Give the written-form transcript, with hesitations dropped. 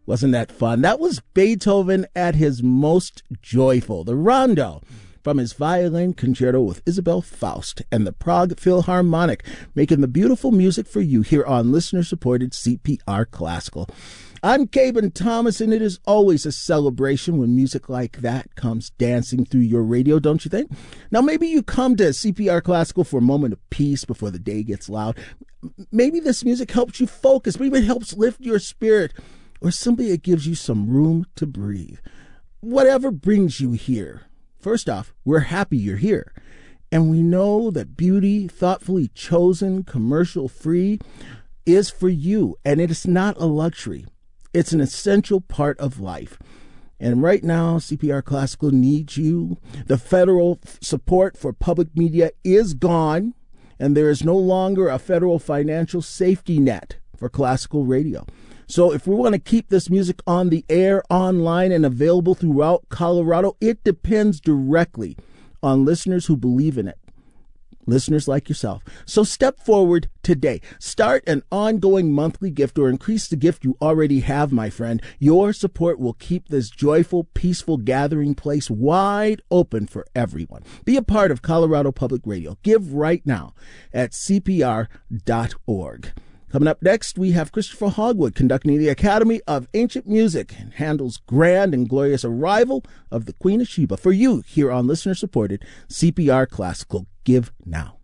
Wasn't that fun? That was Beethoven at his most joyful, the Rondo, from his violin concerto with Isabel Faust and the Prague Philharmonic, making the beautiful music for you here on listener-supported CPR Classical. I'm Caben Thomas, and it is always a celebration when music like that comes dancing through your radio, don't you think? Now, maybe you come to CPR Classical for a moment of peace before the day gets loud. Maybe this music helps you focus. Maybe it helps lift your spirit, or simply it gives you some room to breathe. Whatever brings you here. First off, we're happy you're here. And we know that beauty, thoughtfully chosen, commercial-free, is for you. And it is not a luxury. It's an essential part of life. And right now, CPR Classical needs you. The federal support for public media is gone, and there is no longer a federal financial safety net for classical radio. So if we want to keep this music on the air, online, and available throughout Colorado, it depends directly on listeners who believe in it. Listeners like yourself. So step forward today. Start an ongoing monthly gift or increase the gift you already have, my friend. Your support will keep this joyful, peaceful gathering place wide open for everyone. Be a part of Colorado Public Radio. Give right now at cpr.org. Coming up next, we have Christopher Hogwood conducting the Academy of Ancient Music and Handel's grand and glorious arrival of the Queen of Sheba for you here on listener-supported CPR Classical. Give now.